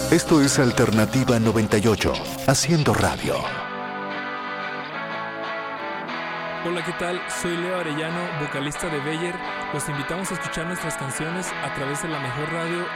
Esto es Alternativa 98, haciendo radio. Hola, ¿qué tal? Soy Leo Arellano, vocalista de Beyer. Los invitamos a escuchar nuestras canciones a través de la mejor radio